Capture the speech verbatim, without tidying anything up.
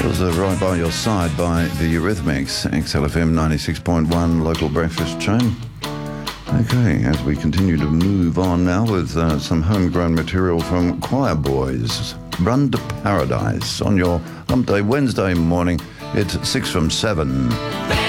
was uh, Right By Your Side by the Eurythmics, X L F M ninety-six point one local breakfast train. Okay, as we continue to move on now with uh, some homegrown material from Choir Boys. Run to Paradise on your Hump Day Wednesday morning. It's six from seven.